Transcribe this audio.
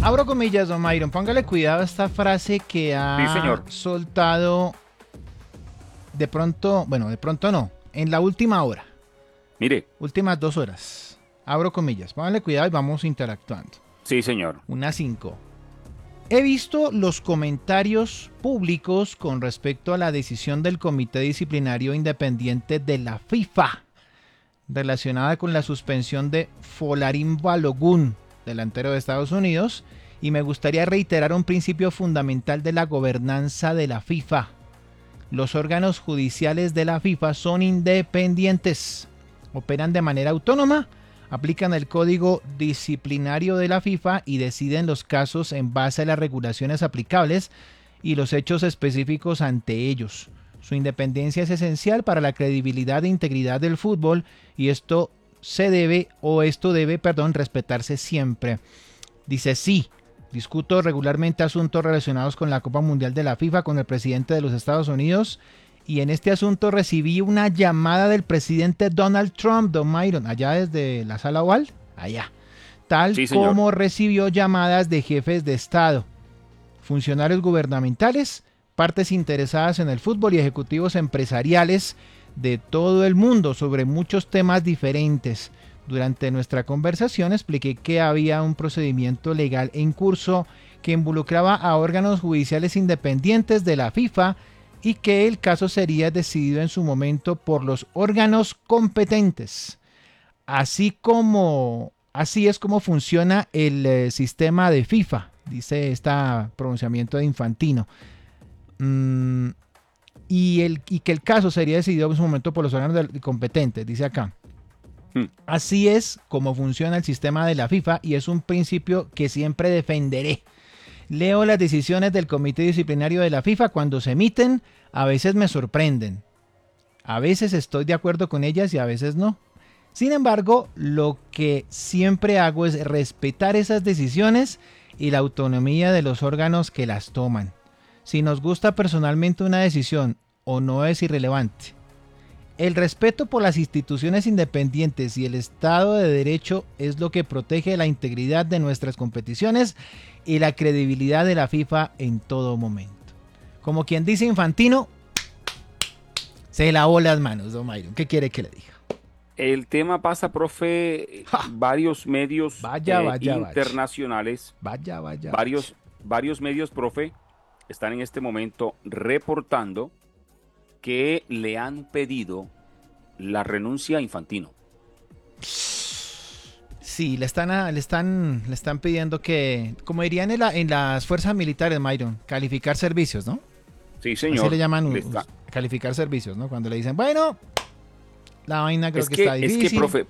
Abro comillas, don Myron. Póngale cuidado a esta frase que Sí, ha señor. soltado de pronto, bueno, de pronto no, en la última hora, Mire, últimas 2 horas. Abro comillas. Póngale cuidado y vamos interactuando. sí, señor. Una 5. He visto los comentarios públicos con respecto a la decisión del Comité Disciplinario Independiente de la FIFA relacionada con la suspensión de Folarin Balogun, delantero de Estados Unidos, y me gustaría reiterar un principio fundamental de la gobernanza de la FIFA. Los órganos judiciales de la FIFA son independientes, operan de manera autónoma, aplican el código disciplinario de la FIFA y deciden los casos en base a las regulaciones aplicables y los hechos específicos ante ellos. Su independencia es esencial para la credibilidad e integridad del fútbol y esto debe respetarse siempre. Dice sí. Discuto regularmente asuntos relacionados con la Copa Mundial de la FIFA con el presidente de los Estados Unidos y en este asunto recibí una llamada del presidente Donald Trump, don Myron, allá desde la sala oval, allá, tal Sí, señor. como recibió llamadas de jefes de Estado, funcionarios gubernamentales, partes interesadas en el fútbol y ejecutivos empresariales de todo el mundo sobre muchos temas diferentes. Durante nuestra conversación expliqué que había un procedimiento legal en curso que involucraba a órganos judiciales independientes de la FIFA y que el caso sería decidido en su momento por los órganos competentes. Así es como funciona el sistema de FIFA, dice este pronunciamiento de Infantino. Y que el caso sería decidido en su momento por los órganos competentes, dice acá. Así es como funciona el sistema de la FIFA y es un principio que siempre defenderé. Leo las decisiones del Comité Disciplinario de la FIFA cuando se emiten, a veces me sorprenden. A veces estoy de acuerdo con ellas y a veces no. Sin embargo, lo que siempre hago es respetar esas decisiones y la autonomía de los órganos que las toman. Si nos gusta personalmente una decisión o no es irrelevante. El respeto por las instituciones independientes y el Estado de Derecho es lo que protege la integridad de nuestras competiciones y la credibilidad de la FIFA en todo momento. Como quien dice Infantino, se lavó las manos, don Myron. ¿Qué quiere que le diga? El tema pasa, profe, varios medios Vaya. internacionales, Vaya. varios medios, profe, están en este momento reportando que le han pedido la renuncia a Infantino. Sí, le están pidiendo que, como dirían en las fuerzas militares, Myron, calificar servicios, ¿no? Sí, señor. Así le llaman calificar servicios, ¿no? Cuando le dicen, bueno, la vaina creo que está difícil. Es que,